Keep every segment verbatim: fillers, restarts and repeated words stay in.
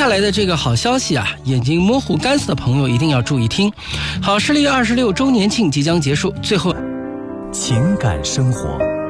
下来的这个好消息啊，眼睛模糊干涩的朋友一定要注意听。好视力二十六周年庆即将结束，最后情感生活。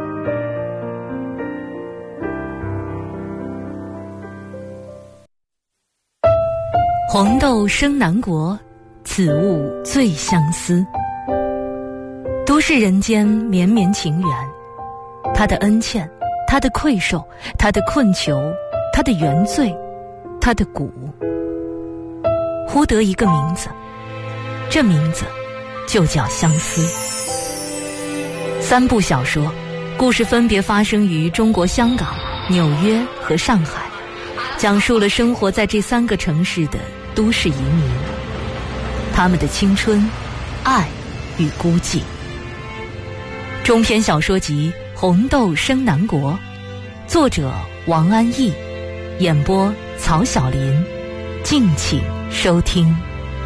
红豆生南国，此物最相思。都市人间绵绵情缘，他的恩欠，他的愧受，他的困求，他的原罪，他的苦，忽得一个名字，这名字就叫相思。三部小说，故事分别发生于中国香港、纽约和上海，讲述了生活在这三个城市的都市移民，他们的青春、爱与孤寂。中篇小说集《红豆生南国》，作者王安忆，演播曹晓林，敬请收听。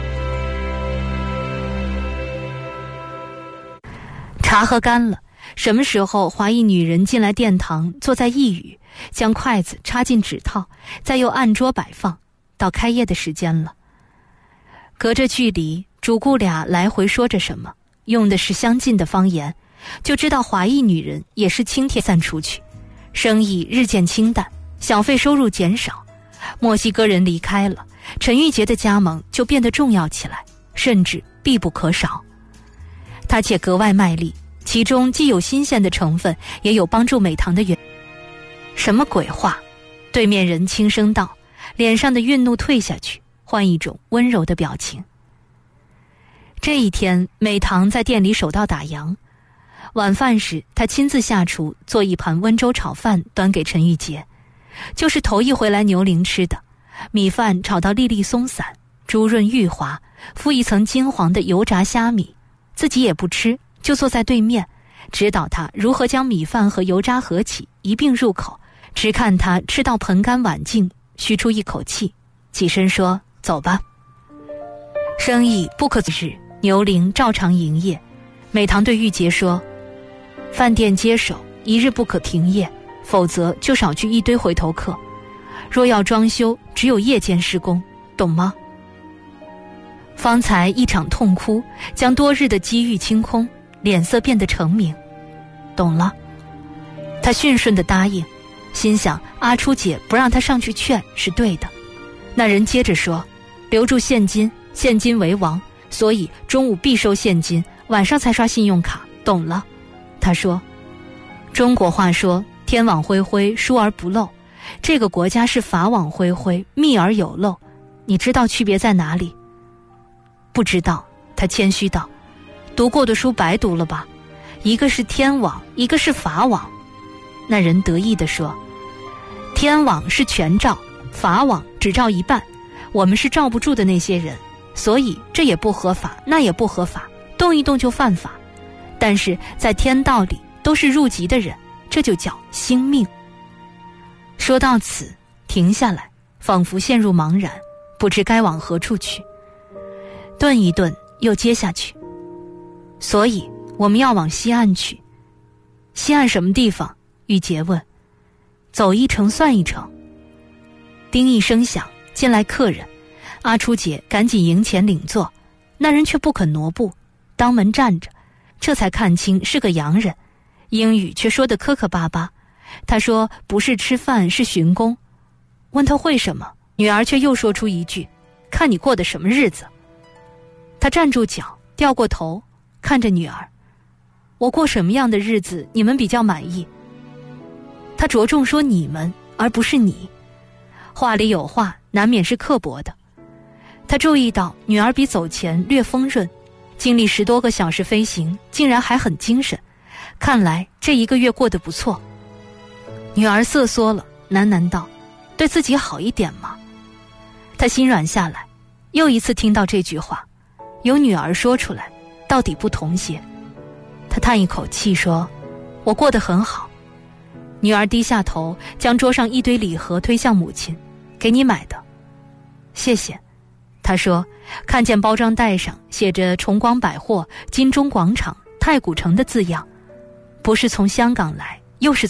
茶喝干了，什么时候华裔女人进来殿堂，坐在一隅，将筷子插进指套，再又按桌摆放，到开业的时间了。隔着距离，主顾俩来回说着什么，用的是相近的方言，就知道华裔女人也是轻铁散出去，生意日渐清淡，小费收入减少。墨西哥人离开了，陈玉洁的加盟就变得重要起来，甚至必不可少。他且格外卖力，其中既有新鲜的成分，也有帮助美堂的原什么鬼话？对面人轻声道，脸上的愠怒退下去，换一种温柔的表情。这一天，美堂在店里守道打烊，晚饭时他亲自下厨做一盘温州炒饭端给陈玉洁，就是头一回来牛陵吃的，米饭炒到粒粒松散，珠润玉滑，敷一层金黄的油炸虾米，自己也不吃，就坐在对面，指导他如何将米饭和油渣合起一并入口，只看他吃到盆干碗净，吁出一口气，起身说：“走吧。”生意不可日，牛陵照常营业。美堂对玉洁说：“饭店接手，一日不可停业，否则就少聚一堆回头客。若要装修，只有夜间施工，懂吗？”方才一场痛哭，将多日的机遇清空，脸色变得澄明。懂了。他驯顺地答应，心想阿初姐不让他上去劝是对的。那人接着说：“留住现金，现金为王，所以中午必收现金，晚上才刷信用卡，懂了。”他说：“中国话说天网恢恢，疏而不漏，这个国家是法网恢恢，密而有漏，你知道区别在哪里？”不知道，他谦虚道：“读过的书白读了吧？一个是天网，一个是法网。”那人得意地说：“天网是全照，法网只照一半，我们是罩不住的那些人，所以这也不合法，那也不合法，动一动就犯法。但是在天道里都是入籍的人，这就叫兴命。”说到此，停下来，仿佛陷入茫然，不知该往何处去。顿一顿，又接下去：“所以我们要往西岸去。”“西岸什么地方？”玉洁问。“走一程算一程。”叮一声响，进来客人，阿初姐赶紧迎前领座，那人却不肯挪步，当门站着，这才看清是个洋人，英语却说得磕磕巴巴。他说不是吃饭，是巡工。问他会什么，女儿却又说出一句：“看你过的什么日子。”他站住脚，掉过头，看着女儿：“我过什么样的日子你们比较满意？”他着重说你们，而不是你。话里有话，难免是刻薄的。他注意到女儿比走前略丰润，经历十多个小时飞行，竟然还很精神，看来这一个月过得不错。女儿瑟缩了，喃喃道：“对自己好一点嘛。”他心软下来，又一次听到这句话，由女儿说出来，到底不同些。他叹一口气说：“我过得很好。”女儿低下头，将桌上一堆礼盒推向母亲：“给你买的。”“谢谢。”他说，看见包装袋上写着崇光百货、金钟广场、太古城的字样，不是从香港来，又是